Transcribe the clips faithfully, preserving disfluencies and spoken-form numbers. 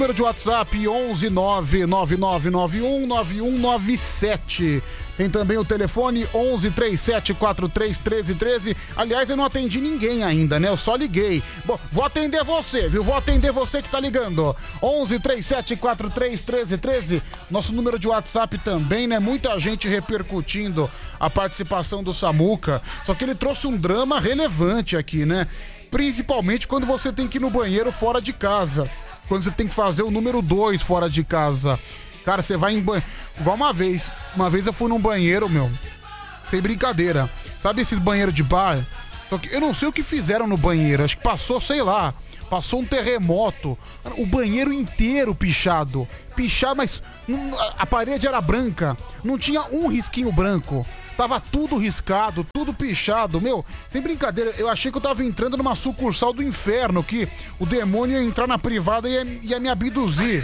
Número de WhatsApp onze nove nove nove nove um nove um nove sete. Tem também o telefone onze trinta e sete quarenta e três treze treze. Aliás, eu não atendi ninguém ainda, né? Eu só liguei. Bom, vou atender você, viu? Vou atender você que tá ligando. onze trinta e sete quarenta e três treze treze. Nosso número de WhatsApp também, né? Muita gente repercutindo a participação do Samuca. Só que ele trouxe um drama relevante aqui, né? Principalmente quando você tem que ir no banheiro fora de casa. Quando você tem que fazer o número dois fora de casa. Cara, você vai em banheiro. Igual uma vez. Uma vez eu fui num banheiro, meu. Sem brincadeira. Sabe esses banheiros de bar? Só que eu não sei o que fizeram no banheiro. Acho que passou, sei lá. Passou um terremoto. O banheiro inteiro pichado. Pichado, mas a parede era branca. Não tinha um risquinho branco. Tava tudo riscado, tudo pichado. Meu, sem brincadeira, eu achei que eu tava entrando numa sucursal do inferno, que o demônio ia entrar na privada e ia, ia me abduzir.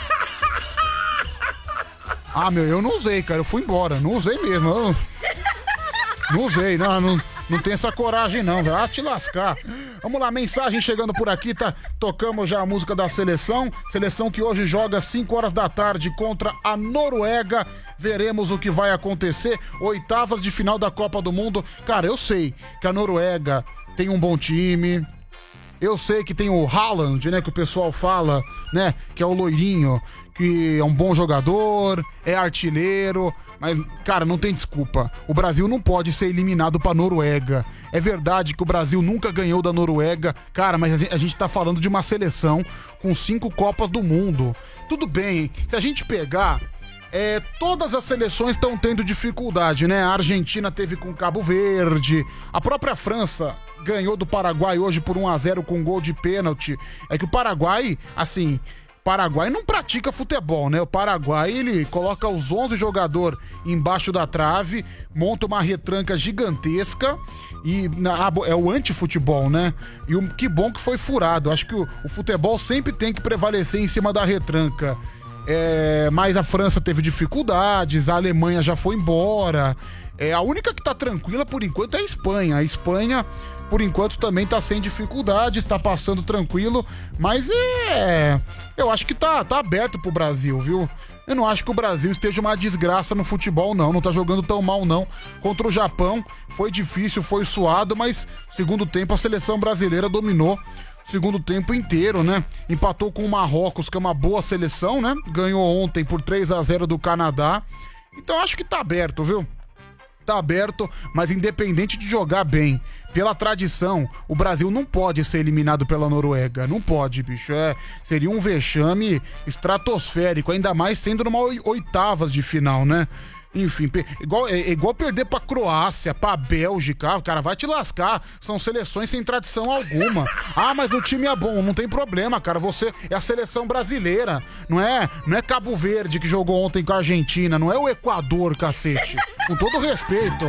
Ah, meu, eu não usei, cara. Eu fui embora. Não usei mesmo. Eu não usei, não, não, não tem essa coragem, não, velho. Ah, te lascar. Vamos lá, mensagem chegando por aqui, tá? Tocamos já a música da seleção. Seleção que hoje joga às cinco horas da tarde contra a Noruega. Veremos o que vai acontecer. Oitavas de final da Copa do Mundo. Cara, eu sei que a Noruega tem um bom time. Eu sei que tem o Haaland, né, que o pessoal fala, né, que é o loirinho, que é um bom jogador, é artilheiro, mas, cara, não tem desculpa. O Brasil não pode ser eliminado pra Noruega. É verdade que o Brasil nunca ganhou da Noruega, cara, mas a gente tá falando de uma seleção com cinco Copas do Mundo. Tudo bem, se a gente pegar... É, todas as seleções estão tendo dificuldade, né? A Argentina teve com Cabo Verde, a própria França ganhou do Paraguai hoje por um a zero com gol de pênalti. É que o Paraguai, assim, Paraguai não pratica futebol, né? O Paraguai, ele coloca os onze jogadores embaixo da trave, monta uma retranca gigantesca e na, é o anti-futebol, né? E o, que bom que foi furado. Acho que o, o futebol sempre tem que prevalecer em cima da retranca. É, mas a França teve dificuldades, a Alemanha já foi embora. É, a única que tá tranquila por enquanto é a Espanha. A Espanha, por enquanto, também tá sem dificuldades, tá passando tranquilo. Mas é. Eu acho que tá, tá aberto pro Brasil, viu? Eu não acho que o Brasil esteja uma desgraça no futebol, não. Não tá jogando tão mal, não. Contra o Japão, foi difícil, foi suado, mas segundo tempo a seleção brasileira dominou. Segundo tempo inteiro, né? Empatou com o Marrocos, que é uma boa seleção, né? Ganhou ontem por três a zero do Canadá. Então acho que tá aberto, viu? Tá aberto, mas independente de jogar bem, pela tradição, o Brasil não pode ser eliminado pela Noruega. Não pode, bicho. É, seria um vexame estratosférico, ainda mais sendo numa oitavas de final, né? Enfim, igual, é igual perder pra Croácia, pra Bélgica, o cara vai te lascar, são seleções sem tradição alguma. Ah, mas o time é bom, não tem problema, cara, você é a seleção brasileira, não é, não é Cabo Verde que jogou ontem com a Argentina, não é o Equador, cacete, com todo respeito.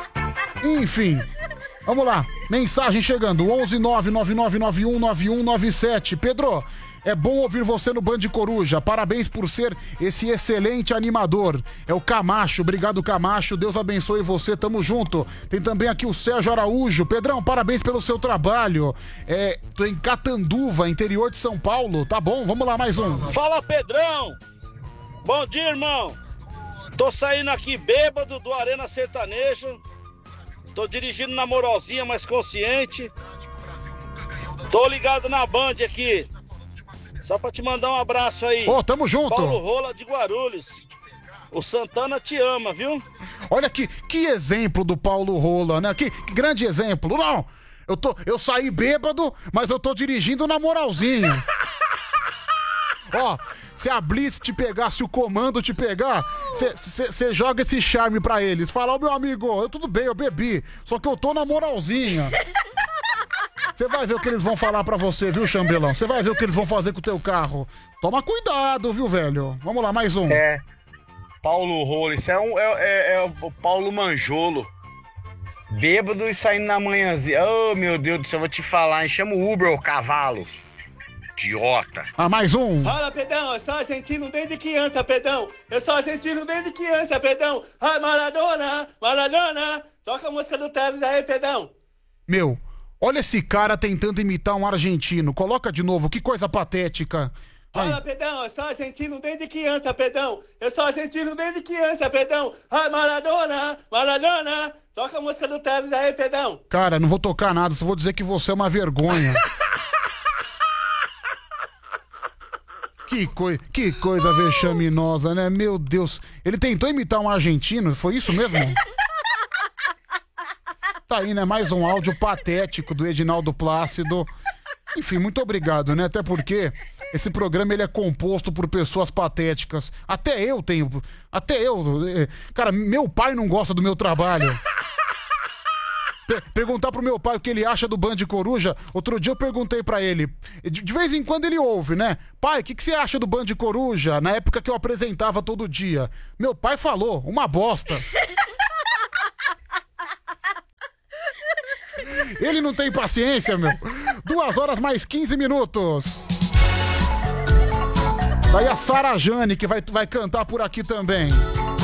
Enfim, vamos lá, mensagem chegando, onze nove nove nove nove um nove um nove sete. Pedro, é bom ouvir você no Band Coruja. Parabéns por ser esse excelente animador. É o Camacho. Obrigado, Camacho. Deus abençoe você. Tamo junto. Tem também aqui o Sérgio Araújo. Pedrão, parabéns pelo seu trabalho. É, tô em Catanduva, interior de São Paulo. Tá bom? Vamos lá, mais um. Fala, Pedrão. Bom dia, irmão. Tô saindo aqui bêbado do Arena Sertaneja. Tô dirigindo na moralzinha, mais consciente. Tô ligado na Band aqui. Só pra te mandar um abraço aí. Ô, oh, tamo junto. Paulo Rola de Guarulhos. O Santana te ama, viu? Olha que, que exemplo do Paulo Rola, né? Que, que grande exemplo. Não, eu, tô, eu saí bêbado, mas eu tô dirigindo na moralzinha. Ó, se a Blitz te pegar, se o comando te pegar, você joga esse charme pra eles. Fala, ó, oh, meu amigo, eu, tudo bem, eu bebi, só que eu tô na moralzinha. Você vai ver o que eles vão falar pra você, viu, Chambelão? Você vai ver o que eles vão fazer com o teu carro. Toma cuidado, viu, velho? Vamos lá, mais um. É, Paulo Rolo, isso é, um, é, é, é o Paulo Manjolo. Bêbado e saindo na manhãzinha. Oh, meu Deus do céu, vou te falar, hein? Chama o Uber, ô cavalo. Idiota. Ah, mais um. Fala, Pedão, eu sou argentino desde criança, Pedão. Eu sou argentino desde criança, Pedão. Ai, Maradona, Maradona. Toca a música do Tevez aí, Pedão. Meu... Olha esse cara tentando imitar um argentino. Coloca de novo, que coisa patética. Fala, Pedão, eu sou argentino desde criança, Pedão. Eu sou argentino desde criança, Pedão. Ai, Maradona, Maradona. Toca a música do Tevez aí, Pedão. Cara, não vou tocar nada, só vou dizer que você é uma vergonha. Que, coi que coisa vexaminosa, né? Meu Deus. Ele tentou imitar um argentino, foi isso mesmo? Tá aí, né? Mais um áudio patético do Edinaldo Plácido. Enfim, muito obrigado, né? Até porque esse programa ele é composto por pessoas patéticas. Até eu tenho... Até eu... Cara, meu pai não gosta do meu trabalho. Pe- perguntar pro meu pai o que ele acha do Band Coruja. Outro dia eu perguntei pra ele. De, de vez em quando ele ouve, né? Pai, o que, que você acha do Band Coruja? Na época que eu apresentava todo dia. Meu pai falou, uma bosta. Ele não tem paciência, meu. Duas horas mais quinze minutos. Daí a Sara Jane, que vai, vai cantar por aqui também.